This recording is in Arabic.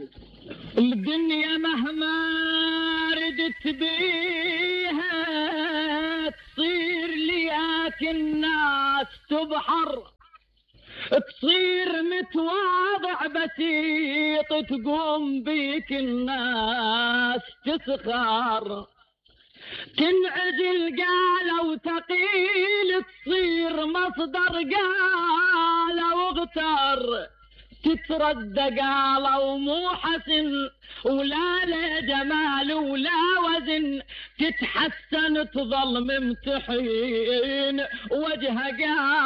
الدنيا مهما ردت بيها تصير لياك الناس تبحر، تصير متواضع بسيط تقوم بيك الناس تسخر، تنعجل قالوا ثقيل تصير مصدر قالوا اغتر، تتردى قالوا مو حسن ولا لا جمال ولا وزن، تتحسن تظل ممتحين وجهها قال